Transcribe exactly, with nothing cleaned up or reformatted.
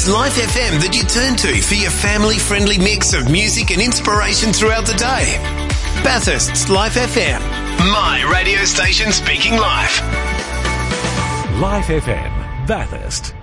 It's Life F M that you turn to for your family-friendly mix of music and inspiration throughout the day. Bathurst's Life F M. My radio station speaking life. Life F M, Bathurst.